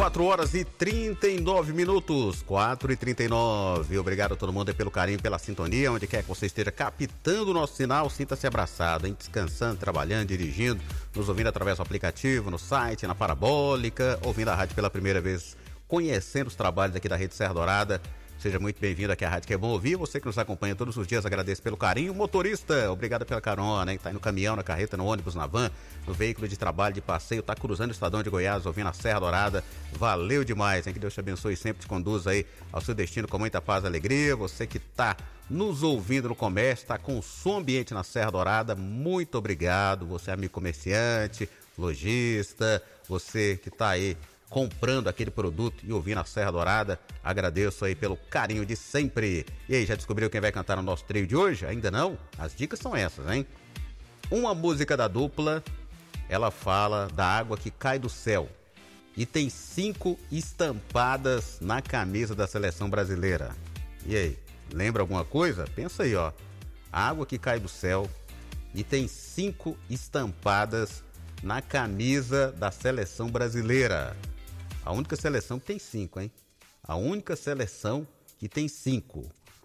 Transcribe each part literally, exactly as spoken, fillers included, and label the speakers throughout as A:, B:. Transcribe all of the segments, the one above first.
A: quatro horas e trinta e nove minutos, quatro e trinta e nove. Obrigado a todo mundo aí pelo carinho, pela sintonia, onde quer que você esteja captando o nosso sinal, sinta-se abraçado, hein? Descansando, trabalhando, dirigindo, nos ouvindo através do aplicativo, no site, na parabólica, ouvindo a rádio pela primeira vez, conhecendo os trabalhos aqui da Rede Serra Dourada. Seja muito bem-vindo aqui à Rádio Que é Bom Ouvir. Você que nos acompanha todos os dias, agradeço pelo carinho. Motorista, obrigado pela carona, hein? Tá aí no caminhão, na carreta, no ônibus, na van, no veículo de trabalho, de passeio, tá cruzando o Estadão de Goiás, ouvindo a Serra Dourada. Valeu demais, hein? Que Deus te abençoe e sempre te conduza aí ao seu destino com muita paz e alegria. Você que tá nos ouvindo no comércio, tá com o som ambiente na Serra Dourada, muito obrigado. Você, amigo comerciante, lojista, você que tá aí comprando aquele produto e ouvindo a Serra Dourada, agradeço aí pelo carinho de sempre. E aí, já descobriu quem vai cantar no nosso trio de hoje? Ainda não? As dicas são essas, hein? Uma música da dupla, ela fala da água que cai do céu e tem cinco estampadas na camisa da seleção brasileira. E aí, lembra alguma coisa? Pensa aí, ó. Água que cai do céu e tem cinco estampadas na camisa da seleção brasileira. A única seleção que tem cinco, hein? A única seleção que tem cinco.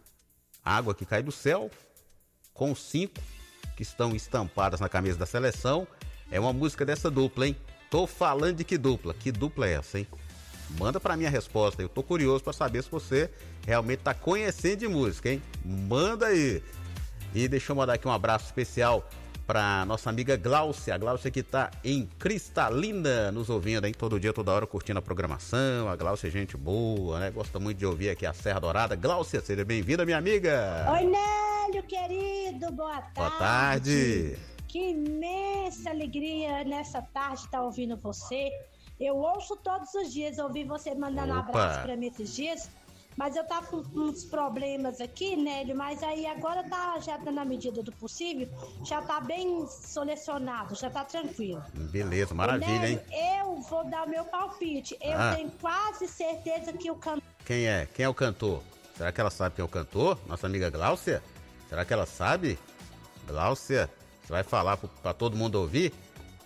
A: Água que cai do céu, com cinco que estão estampadas na camisa da seleção. É uma música dessa dupla, hein? Tô falando de que dupla? Que dupla é essa, hein? Manda pra mim a resposta. Eu tô curioso pra saber se você realmente tá conhecendo de música, hein? Manda aí. E deixa eu mandar aqui um abraço especial para nossa amiga Gláucia, a Gláucia que tá em Cristalina nos ouvindo, hein? Todo dia, toda hora curtindo a programação. A Gláucia é gente boa, né? Gosta muito de ouvir aqui a Serra Dourada. Gláucia, seja bem-vinda, minha amiga.
B: Oi, Nélio, querido, boa tarde.
A: Boa tarde.
B: Que imensa alegria nessa tarde estar ouvindo você. Eu ouço todos os dias, ouvi você mandando um abraço para mim esses dias. Mas eu tava com uns problemas aqui, Nélio, mas aí agora tá, já tá na medida do possível, já tá bem selecionado, já tá tranquilo.
A: Beleza, maravilha,
B: Nélio,
A: hein?
B: eu vou dar o meu palpite, eu
A: ah.
B: tenho quase certeza que o cantor...
A: Quem é? Quem é o cantor? Será que ela sabe quem é o cantor? Nossa amiga Gláucia? Será que ela sabe? Gláucia, você vai falar pra todo mundo ouvir?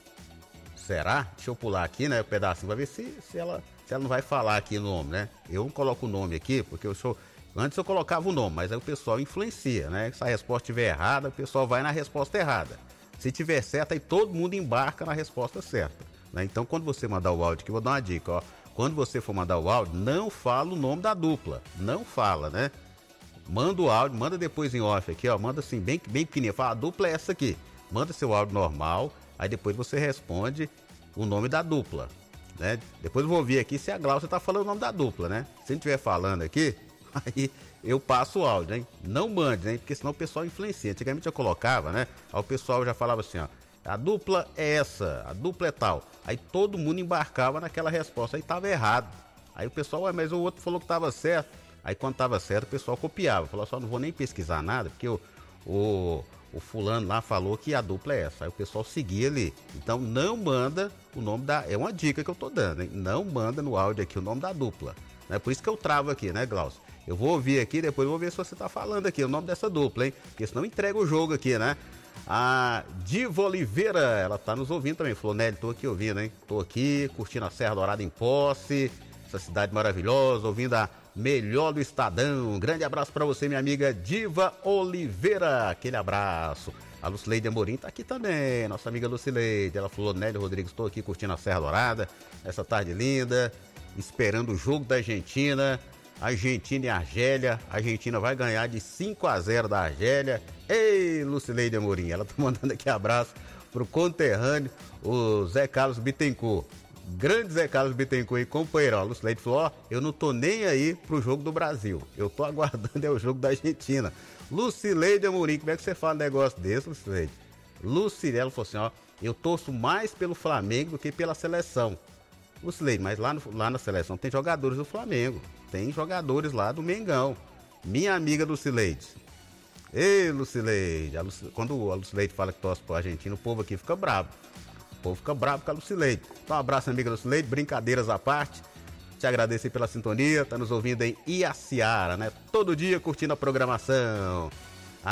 A: Será? Deixa eu pular aqui, né, o um pedacinho, pra ver se, se ela... Se ela não vai falar aqui o nome, né? Eu não coloco o nome aqui, porque eu sou... Antes eu colocava o nome, mas aí o pessoal influencia, né? Se a resposta estiver errada, o pessoal vai na resposta errada. Se tiver certa, aí todo mundo embarca na resposta certa, né? Então, quando você mandar o áudio aqui, eu vou dar uma dica, ó. Quando você for mandar o áudio, não fala o nome da dupla. Não fala, né? Manda o áudio, manda depois em off aqui, ó. Manda assim, bem, bem pequenininho. Fala, a dupla é essa aqui. Manda seu áudio normal, aí depois você responde o nome da dupla. Né? Depois eu vou ouvir aqui se a Gláucia tá falando o nome da dupla, né? Se não estiver falando aqui, aí eu passo o áudio, hein? Não mande, né? Porque senão o pessoal influencia. Antigamente eu colocava, né? Aí o pessoal já falava assim, ó, a dupla é essa, a dupla é tal. Aí todo mundo embarcava naquela resposta, aí tava errado. Aí o pessoal, ué, mas o outro falou que tava certo. Aí quando tava certo, o pessoal copiava. Falou só, não vou nem pesquisar nada, porque o... o O fulano lá falou que a dupla é essa. Aí o pessoal seguia ali. Então não manda o nome da... É uma dica que eu tô dando, hein? Não manda no áudio aqui o nome da dupla. É por isso que eu travo aqui, né, Glaucio? Eu vou ouvir aqui, depois eu vou ver se você tá falando aqui o nome dessa dupla, hein? Porque senão entrega o jogo aqui, né? A Diva Oliveira, ela tá nos ouvindo também. Falou, Nélio, tô aqui ouvindo, hein? Tô aqui, curtindo a Serra Dourada em Posse. Essa cidade maravilhosa, ouvindo a melhor do Estadão. Um grande abraço pra você, minha amiga Diva Oliveira. Aquele abraço. A Lucileide Amorim tá aqui também, nossa amiga Lucileide. Ela falou, Nélio Rodrigues, estou aqui curtindo a Serra Dourada, essa tarde linda, esperando o jogo da Argentina. Argentina e Argélia. A Argentina vai ganhar de cinco a zero da Argélia. Ei, Lucileide Amorim, ela tá mandando aqui abraço pro conterrâneo, o Zé Carlos Bittencourt. Grande Zé Carlos Bittencourt e companheiro, a Lucileide falou, ó, eu não tô nem aí pro jogo do Brasil, eu tô aguardando é o jogo da Argentina. Lucileide Amorim, como é que você fala um negócio desse, Lucileide? Lucirello falou assim, ó, eu torço mais pelo Flamengo do que pela seleção. Lucileide, mas lá, no, lá na seleção tem jogadores do Flamengo, tem jogadores lá do Mengão. Minha amiga Lucileide. Ei, Lucileide, a Luci... quando a Lucileide fala que torce pro Argentina, o povo aqui fica bravo. O povo fica bravo com a Lucileide. Então um abraço, amiga Lucileide, brincadeiras à parte. Te agradeço pela sintonia, tá nos ouvindo em Iaciara, né? Todo dia curtindo a programação.